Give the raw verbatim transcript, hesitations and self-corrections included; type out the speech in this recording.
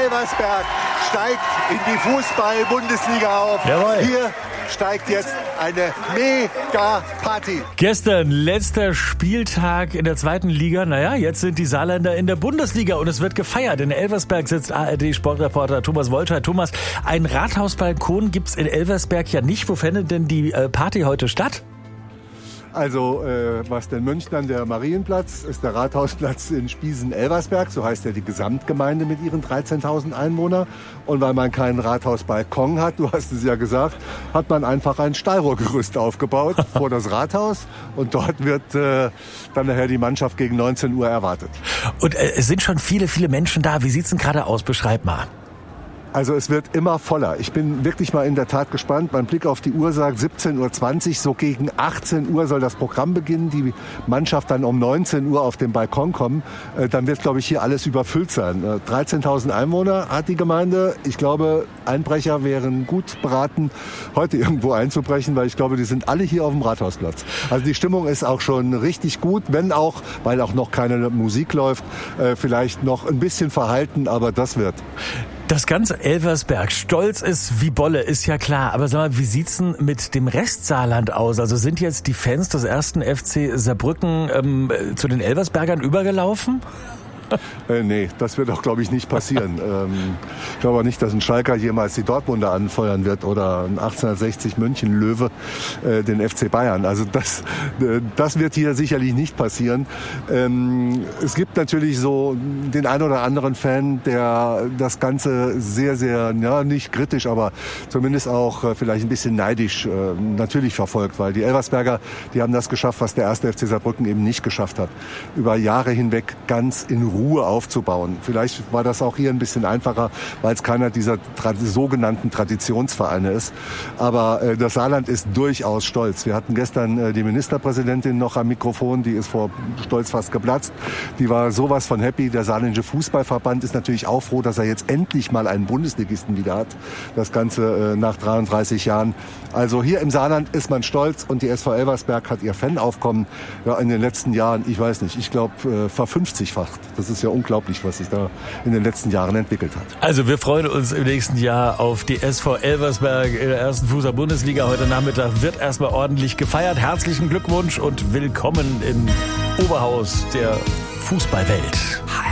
Elversberg steigt in die Fußball-Bundesliga auf. Jawohl. Hier steigt jetzt eine Mega-Party. Gestern letzter Spieltag in der zweiten Liga. Naja, jetzt sind die Saarländer in der Bundesliga und es wird gefeiert. In Elversberg sitzt A R D-Sportreporter Thomas Wolscheid. Thomas, ein Rathausbalkon gibt's in Elversberg ja nicht. Wo findet denn die äh, Party heute statt? Also, äh, was den Münchnern der Marienplatz ist, der Rathausplatz in Spiesen-Elversberg, so heißt ja die Gesamtgemeinde mit ihren dreizehntausend Einwohnern. Und weil man keinen Rathausbalkon hat, du hast es ja gesagt, hat man einfach ein Stahlrohrgerüst aufgebaut vor das Rathaus. Und dort wird äh, dann nachher die Mannschaft gegen neunzehn Uhr erwartet. Und äh, es sind schon viele, viele Menschen da. Wie sieht's denn gerade aus? Beschreib mal. Also es wird immer voller. Ich bin wirklich mal in der Tat gespannt. Mein Blick auf die Uhr sagt siebzehn Uhr zwanzig. So gegen achtzehn Uhr soll das Programm beginnen. Die Mannschaft dann um neunzehn Uhr auf den Balkon kommen. Dann wird, glaube ich, hier alles überfüllt sein. dreizehntausend Einwohner hat die Gemeinde. Ich glaube, Einbrecher wären gut beraten, heute irgendwo einzubrechen, weil ich glaube, die sind alle hier auf dem Rathausplatz. Also die Stimmung ist auch schon richtig gut, wenn auch, weil auch noch keine Musik läuft, vielleicht noch ein bisschen verhalten, aber das wird. Das ganze Elversberg stolz ist wie Bolle, ist ja klar. Aber sag mal, wie sieht's denn mit dem Rest Saarland aus? Also sind jetzt die Fans des ersten F C Saarbrücken ähm, zu den Elversbergern übergelaufen? Äh, nee, das wird auch, glaube ich, nicht passieren. ähm, ich glaube auch nicht, dass ein Schalker jemals die Dortmunder anfeuern wird oder ein achtzehnhundertsechzig München Löwe äh, den F C Bayern. Also das, äh, das wird hier sicherlich nicht passieren. Ähm, es gibt natürlich so den ein oder anderen Fan, der das Ganze sehr, sehr, ja, nicht kritisch, aber zumindest auch äh, vielleicht ein bisschen neidisch äh, natürlich verfolgt, weil die Elversberger, die haben das geschafft, was der erste F C Saarbrücken eben nicht geschafft hat. Über Jahre hinweg ganz in Ruhe Ruhe aufzubauen. Vielleicht war das auch hier ein bisschen einfacher, weil es keiner dieser tra- sogenannten Traditionsvereine ist. Aber äh, das Saarland ist durchaus stolz. Wir hatten gestern äh, die Ministerpräsidentin noch am Mikrofon, die ist vor Stolz fast geplatzt. Die war sowas von happy. Der saarländische Fußballverband ist natürlich auch froh, dass er jetzt endlich mal einen Bundesligisten wieder hat. Das Ganze äh, nach dreiunddreißig Jahren. Also hier im Saarland ist man stolz und die S V Elversberg hat ihr Fanaufkommen ja, in den letzten Jahren, ich weiß nicht, ich glaube äh, verfünfzigfacht. Das ist ja unglaublich, was sich da in den letzten Jahren entwickelt hat. Also wir freuen uns im nächsten Jahr auf die S V Elversberg in der ersten Fußball-Bundesliga. Heute Nachmittag wird erstmal ordentlich gefeiert. Herzlichen Glückwunsch und willkommen im Oberhaus der Fußballwelt.